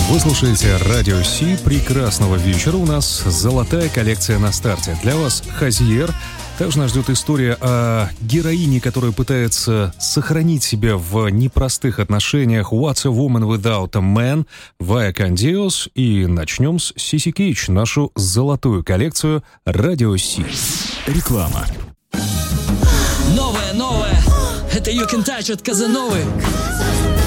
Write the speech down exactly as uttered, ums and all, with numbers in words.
Вы слушаете Радио Си. Прекрасного вечера. У нас золотая коллекция на старте. Для вас Хазиер. Также нас ждет история о героине, которая пытается сохранить себя в непростых отношениях. What's a woman without a man? Vaya con Dios. И начнем с Сиси Кейдж, нашу золотую коллекцию Радио Си. Реклама. Новое, новое. Это You Can Touch от Казановы.